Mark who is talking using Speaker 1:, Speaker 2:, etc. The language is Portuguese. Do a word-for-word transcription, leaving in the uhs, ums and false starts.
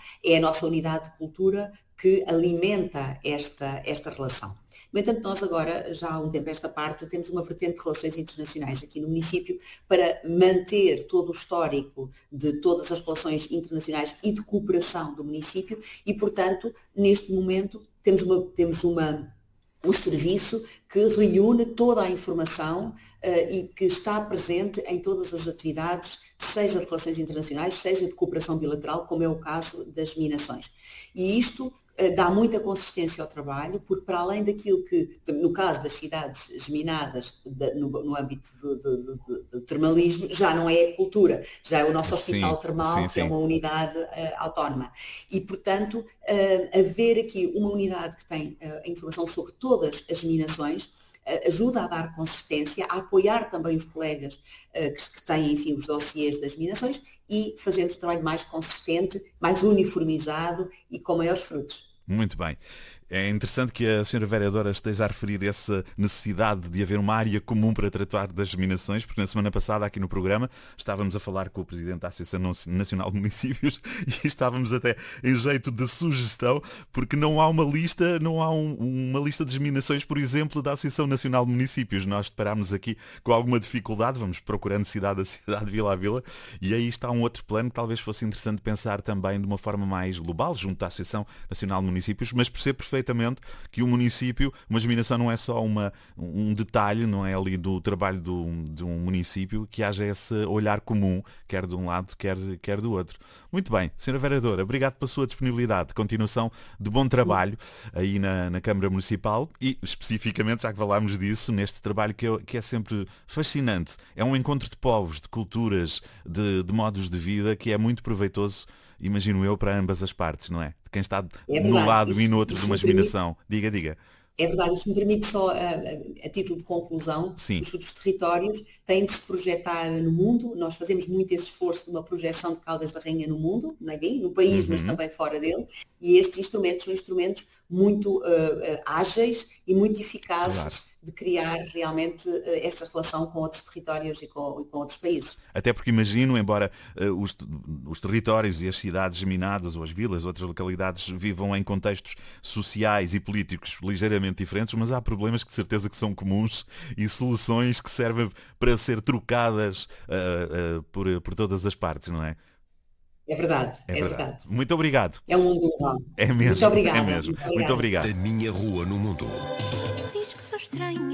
Speaker 1: é a nossa unidade de cultura que alimenta esta, esta relação. No entanto, nós agora, já há um tempo esta parte, temos uma vertente de relações internacionais aqui no município para manter todo o histórico de todas as relações internacionais e de cooperação do município e, portanto, neste momento temos uma, temos uma um serviço que reúne toda a informação uh, e que está presente em todas as atividades, seja de relações internacionais, seja de cooperação bilateral, como é o caso das minações. E isto uh, dá muita consistência ao trabalho, porque para além daquilo que, no caso das cidades geminadas, de, no, no âmbito do, do, do, do termalismo, já não é a cultura, já é o nosso hospital
Speaker 2: sim,
Speaker 1: termal,
Speaker 2: sim,
Speaker 1: que
Speaker 2: sim.
Speaker 1: é uma unidade uh, autónoma. E, portanto, uh, haver aqui uma unidade que tem uh, a informação sobre todas as minações, ajuda a dar consistência, a apoiar também os colegas uh, que, que têm, enfim, os dossiês das minações e fazermos um trabalho mais consistente, mais uniformizado e com maiores frutos.
Speaker 2: Muito bem. É interessante que a senhora vereadora esteja a referir essa necessidade de haver uma área comum para tratar das minações, porque na semana passada aqui no programa estávamos a falar com o Presidente da Associação Nacional de Municípios e estávamos até em jeito de sugestão, porque não há uma lista, não há um, uma lista de minações, por exemplo, da Associação Nacional de Municípios. Nós deparámos aqui com alguma dificuldade, vamos procurando cidade a cidade, vila a vila, e aí está um outro plano que talvez fosse interessante pensar também de uma forma mais global, junto à Associação Nacional de Municípios, mas percebo perfeitamente que o município, uma minação não é só uma, um detalhe, não é ali do trabalho do, de um município, que haja esse olhar comum, quer de um lado, quer, quer do outro. Muito bem, senhora vereadora, obrigado pela sua disponibilidade, continuação de bom trabalho aí na, na Câmara Municipal e especificamente, já que falámos disso, neste trabalho que é, que é sempre fascinante. É um encontro de povos, de culturas, de, de modos de vida que é muito proveitoso, imagino eu, para ambas as partes, não é? De quem está
Speaker 1: É
Speaker 2: no
Speaker 1: verdade,
Speaker 2: lado
Speaker 1: isso,
Speaker 2: e no outro de
Speaker 1: isso
Speaker 2: uma
Speaker 1: me permite,
Speaker 2: geminação. Diga, diga.
Speaker 1: é verdade, isso me permite só, a, a, a título de conclusão,
Speaker 2: Sim.
Speaker 1: os futuros territórios têm de se projetar no mundo. Nós fazemos muito esse esforço de uma projeção de Caldas da Rainha no mundo, não é bem? No país,
Speaker 2: Uhum.
Speaker 1: mas também fora dele, e estes instrumentos são instrumentos muito uh, uh, ágeis e muito eficazes,
Speaker 2: Claro.
Speaker 1: de criar realmente uh, essa relação com outros territórios e com, e com outros países.
Speaker 2: Até porque imagino, embora uh, os, os territórios e as cidades geminadas, ou as vilas, outras localidades, vivam em contextos sociais e políticos ligeiramente diferentes, mas há problemas que de certeza que são comuns e soluções que servem para ser trocadas uh, uh, por, por todas as partes, não é?
Speaker 1: É verdade,
Speaker 2: É
Speaker 1: é
Speaker 2: verdade.
Speaker 1: verdade.
Speaker 2: Muito obrigado.
Speaker 1: É um mundo igual.
Speaker 2: É
Speaker 1: Muito
Speaker 2: mesmo, é
Speaker 1: obrigada.
Speaker 2: mesmo.
Speaker 1: Muito
Speaker 2: Muito
Speaker 1: obrigada.
Speaker 2: obrigado.
Speaker 3: A minha rua no mundo.
Speaker 4: Diz que sou estranha.